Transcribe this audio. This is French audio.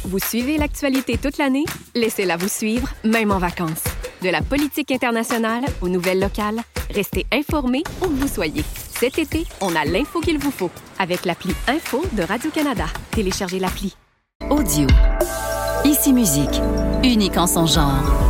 Vous suivez l'actualité toute l'année? Laissez-la vous suivre, même en vacances. De la politique internationale aux nouvelles locales, restez informés où que vous soyez. Cet été, on a l'info qu'il vous faut avec l'appli Info de Radio-Canada. Téléchargez l'appli. Audio. Ici Musique, unique en son genre.